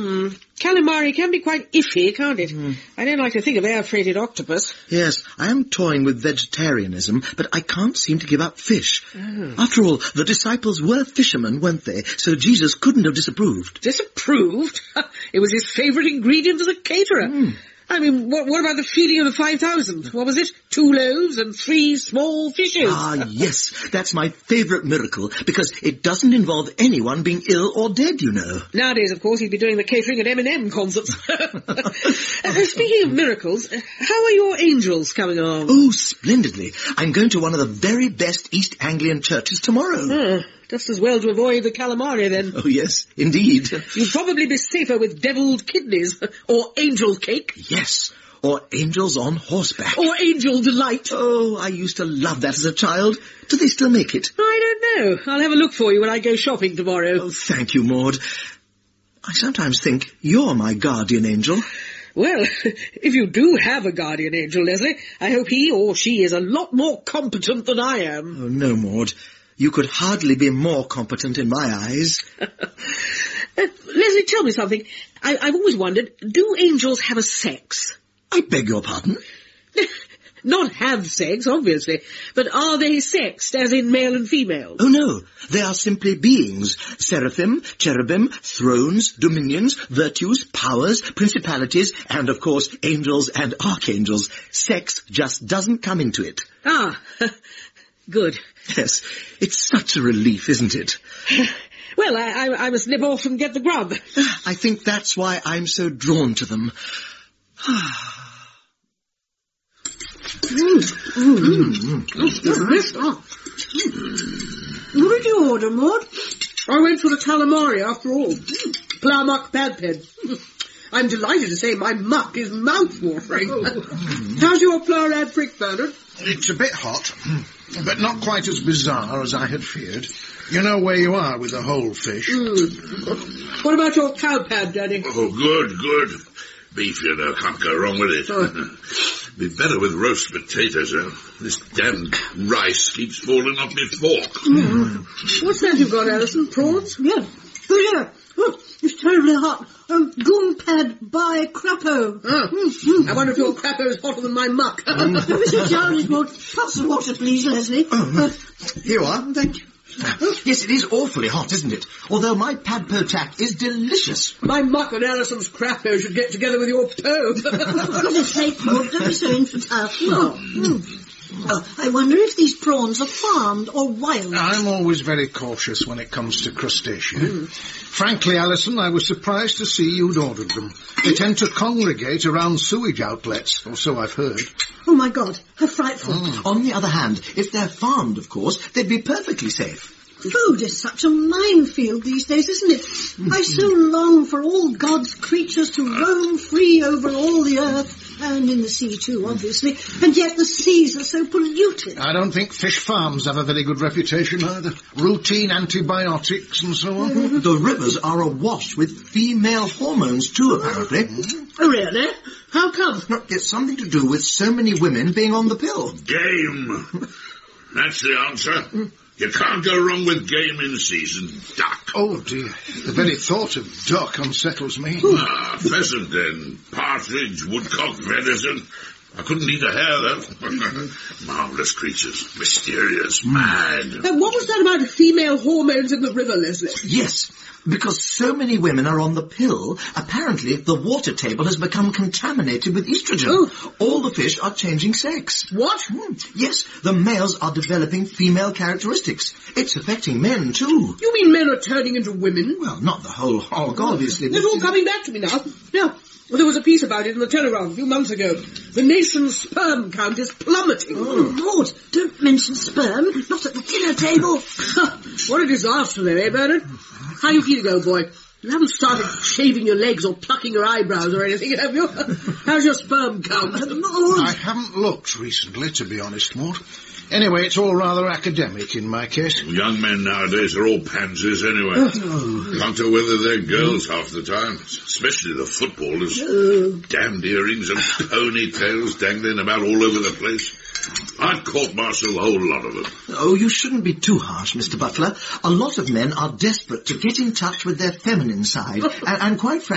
Calamari can be quite iffy, can't it? I don't like to think of air-freighted octopus. Yes, I am toying with vegetarianism, but I can't seem to give up fish. After all, the disciples were fishermen, weren't they? So Jesus couldn't have disapproved. Disapproved? It was his favourite ingredient as a caterer. I mean, what about the feeding of the 5,000? What was it? 2 loaves and 3 small fishes. Ah, yes, that's my favourite miracle, because it doesn't involve anyone being ill or dead, you know. Nowadays, of course, he'd be doing the catering at M&M concerts. Speaking of miracles, how are your angels coming along? Oh, splendidly. I'm going to one of the very best East Anglian churches tomorrow. Just as well to avoid the calamari, then. Oh, yes, indeed. You'd probably be safer with devilled kidneys, or angel cake. Yes, or angels on horseback. Or angel delight. Oh, I used to love that as a child. Do they still make it? I don't know. I'll have a look for you when I go shopping tomorrow. Oh, thank you, Maud. I sometimes think you're my guardian angel. Well, if you do have a guardian angel, Leslie, I hope he or she is a lot more competent than I am. Oh, no, Maud. You could hardly be more competent in my eyes. Leslie, tell me something. I've always wondered, do angels have a sex? I beg your pardon? Not have sex, obviously, but are they sexed, as in male and female? Oh, no. They are simply beings. Seraphim, cherubim, thrones, dominions, virtues, powers, principalities, and, of course, angels and archangels. Sex just doesn't come into it. Ah, good. Yes, it's such a relief, isn't it? Well, I must nip off and get the grub. I think that's why I'm so drawn to them. What did you order, Maud? I went for the calamari, after all. Plough muck padped. I'm delighted to say my muck is mouth-watering. How's your flour-ad frick, Bernard? It's a bit hot, but not quite as bizarre as I had feared. You know where you are with the whole fish. What about your cow pad, Daddy? Oh, good. Beef, you know, can't go wrong with it. Be better with roast potatoes, though. This damned rice keeps falling off my fork. What's that you've got, Alison? Prawns? Yeah. Oh, yeah. Oh, it's terribly hot. Goon pad by Crapo. I wonder if your Crapo is hotter than my muck. Mr. Jarvis, pass the water, please, Leslie. Here you are, thank you. Yes, it is awfully hot, isn't it? Although my pad po tack is delicious. My muck and Alison's Crapo should get together with your toe. For goodness sake, Maud, don't be so infantile. I wonder if these prawns are farmed or wild. I'm always very cautious when it comes to crustacea. Frankly, Alison, I was surprised to see you'd ordered them. They tend to congregate around sewage outlets, or so I've heard. Oh, my God, how frightful. On the other hand, if they're farmed, of course, they'd be perfectly safe. Food is such a minefield these days, isn't it? I so long for all God's creatures to roam free over all the earth, and in the sea too, obviously, and yet the seas are so polluted. I don't think fish farms have a very good reputation either. Routine antibiotics and so on. The rivers are awash with female hormones too, apparently. Oh, really? How come? It's something to do with so many women being on the pill. Game. That's the answer. You can't go wrong with game in season. Duck. Oh, dear. The very thought of duck unsettles me. Pheasant then. Partridge, woodcock, venison. I couldn't eat a hare, though. Marvellous creatures. Mysterious. Mad. What was that about female hormones in the river, Leslie? Yes, because so many women are on the pill, apparently the water table has become contaminated with estrogen. All the fish are changing sex. What? Yes, the males are developing female characteristics. It's affecting men, too. You mean men are turning into women? Well, not the whole hog, obviously. It's all coming back to me now. Yeah. Well, there was a piece about it in the Telegraph a few months ago. The nation's sperm count is plummeting. Maud, don't mention sperm. Not at the dinner table. What a disaster there, eh, Bernard? How you feeling, old boy? You haven't started shaving your legs or plucking your eyebrows or anything, have you? How's your sperm count? I haven't looked recently, to be honest, Maud. Anyway, it's all rather academic in my case. Young men nowadays are all pansies anyway. Can't tell whether they're girls half the time, especially the footballers. Damned earrings and ponytails dangling about all over the place. I'd court-martial the whole lot of them. Oh, you shouldn't be too harsh, Mr. Butler. A lot of men are desperate to get in touch with their feminine side, and quite frankly,